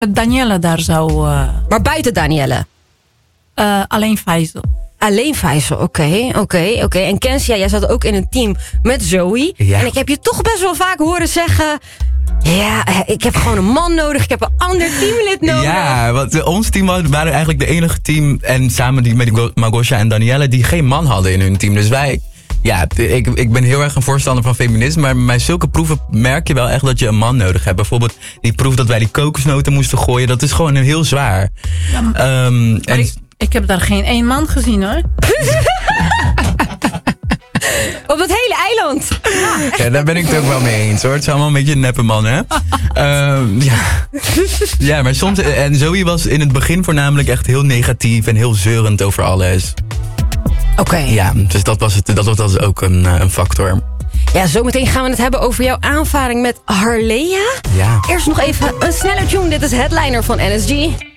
Danielle daar zou... Maar buiten Danielle? Alleen Faisal. Alleen Faisal, oké. En Kensia, jij zat ook in een team met Zoe. Ja. En ik heb je toch best wel vaak horen zeggen... Ja, ik heb gewoon een man nodig. Ik heb een ander teamlid nodig. Ja, want ons team waren eigenlijk de enige team... en samen met Magosha en Danielle... die geen man hadden in hun team. Dus wij... Ja, ik ben heel erg een voorstander van feminisme... maar bij zulke proeven merk je wel echt dat je een man nodig hebt. Bijvoorbeeld die proef dat wij die kokosnoten moesten gooien... dat is gewoon heel zwaar. Ja, ik heb daar geen één man gezien, hoor. Op dat hele eiland. Ja, daar ben ik het ook wel mee eens, hoor. Het is allemaal een beetje een neppe man, hè? Ja, maar soms... En Zoe was in het begin voornamelijk echt heel negatief... en heel zeurend over alles. Oké. Ja, dus dat was ook een factor. Ja, zometeen gaan we het hebben over jouw aanvaring met Harlea. Ja. Eerst nog even een snelle tune. Dit is Headliner van NSG.